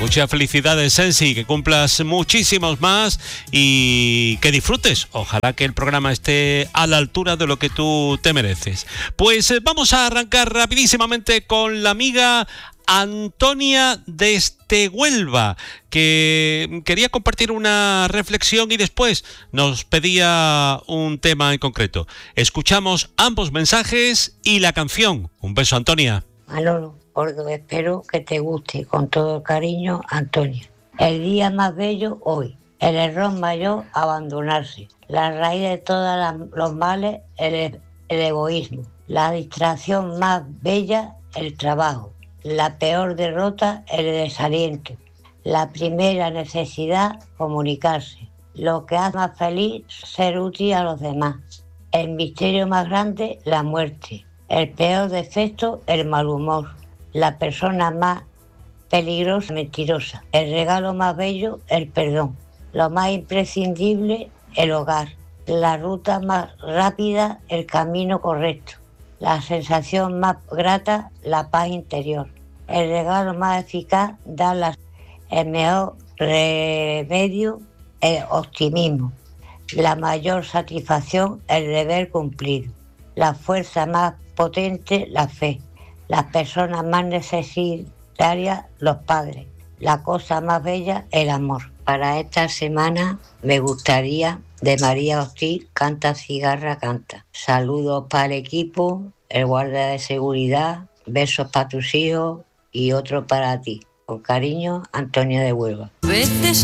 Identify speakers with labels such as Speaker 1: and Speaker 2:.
Speaker 1: Muchas felicidades, Sensi, que cumplas muchísimos más y que disfrutes. Ojalá que el programa esté a la altura de lo que tú te mereces. Pues vamos a arrancar rapidísimamente con la amiga Antonia desde Huelva, que quería compartir una reflexión y después nos pedía un tema en concreto. Escuchamos ambos mensajes y la canción. Un beso, Antonia.
Speaker 2: Manolo, porque espero que te guste. Con todo cariño, Antonia. El día más bello hoy. El error mayor, abandonarse. La raíz de todos los males, el egoísmo. La distracción más bella, el trabajo. La peor derrota, el desaliento. La primera necesidad, comunicarse. Lo que hace más feliz, ser útil a los demás. El misterio más grande, la muerte. El peor defecto, el mal humor. La persona más peligrosa, mentirosa. El regalo más bello, el perdón. Lo más imprescindible, el hogar. La ruta más rápida, el camino correcto. La sensación más grata, la paz interior. El regalo más eficaz, el mejor remedio, el optimismo. La mayor satisfacción, el deber cumplido. La fuerza más potente, la fe. Las personas más necesitarias, los padres. La cosa más bella, el amor. Para esta semana me gustaría de María Hostil, Canta Cigarra Canta. Saludos para el equipo, el guardia de seguridad, besos para tus hijos y otro para ti. Con cariño, Antonia de Huelva.